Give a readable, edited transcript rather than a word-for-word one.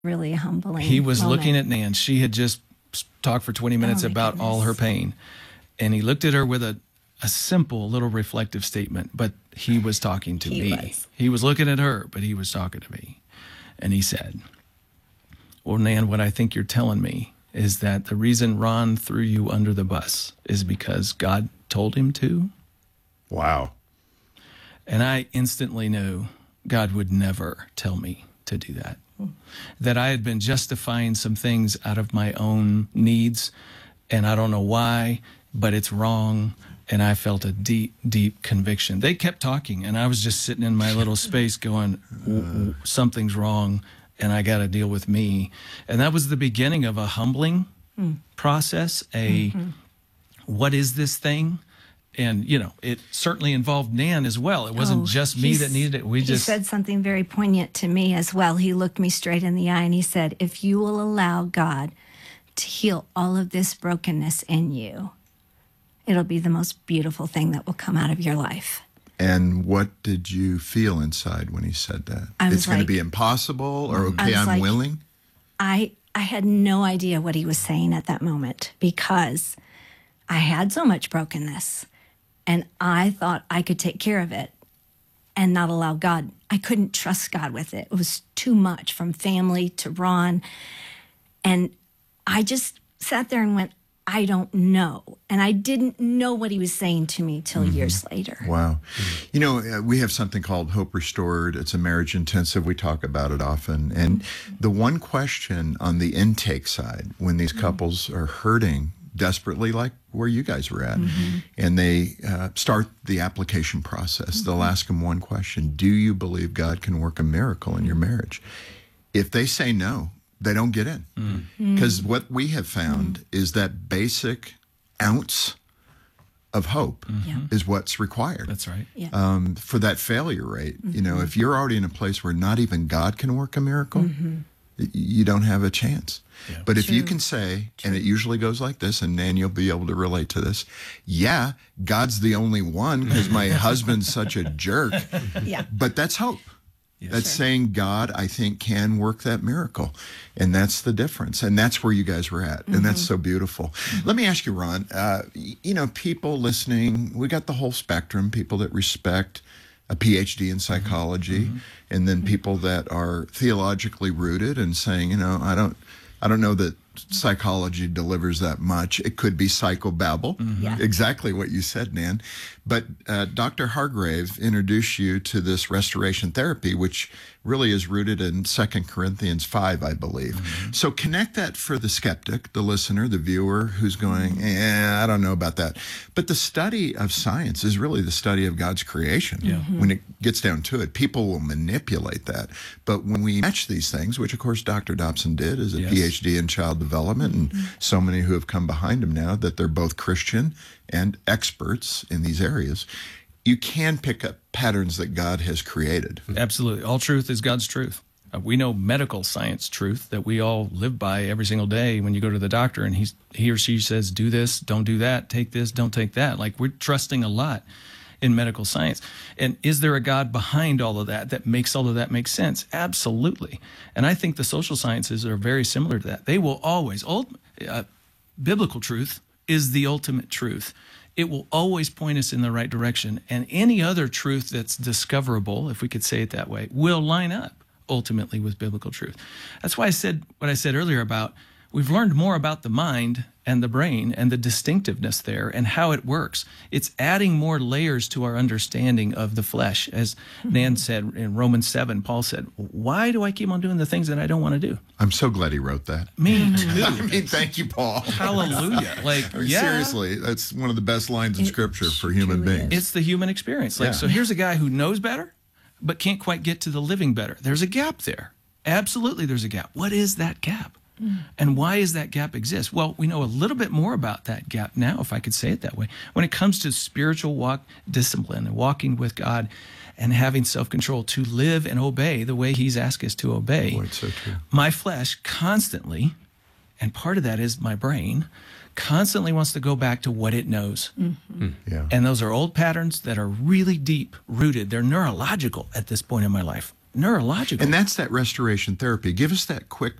really humbling. He was moment. looking at Nan. She had just talked for 20 minutes about all her pain. And he looked at her with a simple little reflective statement, but he was talking to me. He was looking at her, but he was talking to me. And he said, well, Nan, what I think you're telling me is that the reason Ron threw you under the bus is because God told him to. Wow. And I instantly knew God would never tell me to do that. That I had been justifying some things out of my own needs, and I don't know why, but it's wrong. And I felt a deep, deep conviction. They kept talking, and I was just sitting in my little space going, something's wrong, and I got to deal with me. And that was the beginning of a humbling process, what is this thing? And, you know, it certainly involved Nan as well. It wasn't just me that needed it. He said something very poignant to me as well. He looked me straight in the eye and he said, if you will allow God to heal all of this brokenness in you, it'll be the most beautiful thing that will come out of your life. And what did you feel inside when he said that? It's going to be impossible, or okay, I'm willing? I had no idea what he was saying at that moment because I had so much brokenness. And I thought I could take care of it and not allow God. I couldn't trust God with it. It was too much, from family to Ron. And I just sat there and went, I don't know. And I didn't know what he was saying to me till years later. Wow. You know, we have something called Hope Restored. It's a marriage intensive. We talk about it often. And the one question on the intake side, when these couples are hurting desperately, like where you guys were at, and they start the application process, they'll ask them one question: do you believe God can work a miracle in your marriage? If they say no, they don't get in. Because what we have found is that basic ounce of hope is what's required. That's right. For that failure rate. You know, if you're already in a place where not even God can work a miracle, you don't have a chance. But if you can say, and it usually goes like this, and Nan, you'll be able to relate to this, yeah, God's the only one because my husband's such a jerk. But that's hope. That's saying God, I think, can work that miracle. And that's the difference. And that's where you guys were at. And that's so beautiful. Let me ask you, Ron, you know, people listening, we got the whole spectrum, people that respect a PhD in psychology, and then people that are theologically rooted and saying, you know, I don't know that psychology delivers that much. It could be psychobabble, exactly what you said, Nan. But Dr. Hargrave introduced you to this restoration therapy, which really is rooted in 2 Corinthians 5, I believe. So connect that for the skeptic, the listener, the viewer who's going, I don't know about that. But the study of science is really the study of God's creation. When it gets down to it, people will manipulate that. But when we match these things, which of course Dr. Dobson did as a PhD in child development, and so many who have come behind him now that they're both Christian and experts in these areas, you can pick up patterns that God has created. Absolutely. All truth is God's truth. We know medical science truth that we all live by every single day when you go to the doctor and he or she says, do this, don't do that, take this, don't take that. Like, we're trusting a lot in medical science. And is there a God behind all of that makes all of that make sense? Absolutely. And I think the social sciences are very similar to that. They will always, biblical truth is the ultimate truth. It will always point us in the right direction. And any other truth that's discoverable, if we could say it that way, will line up ultimately with biblical truth. That's why I said what I said earlier about we've learned more about the mind and the brain and the distinctiveness there and how it works. It's adding more layers to our understanding of the flesh. As Nan said in Romans 7, Paul said, why do I keep on doing the things that I don't want to do? I'm so glad he wrote that. Me too. I mean, thank you, Paul. Hallelujah. Seriously, that's one of the best lines in Scripture for human beings. It's the human experience. So here's a guy who knows better, but can't quite get to the living better. There's a gap there. Absolutely, there's a gap. What is that gap? And why does that gap exist? Well, we know a little bit more about that gap now, if I could say it that way. When it comes to spiritual walk discipline and walking with God and having self-control to live and obey the way he's asked us to obey. Boy, it's so true. My flesh constantly, and part of that is my brain, constantly wants to go back to what it knows. And those are old patterns that are really deep rooted. They're neurological at this point in my life. neurological. And that's that restoration therapy. Give us that quick